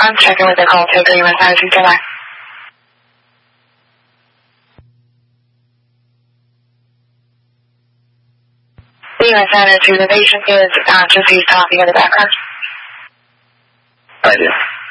I'm checking with the call taker. You want to see that? The U.S. Center to the patient is conscious. He's talking in the background. I do.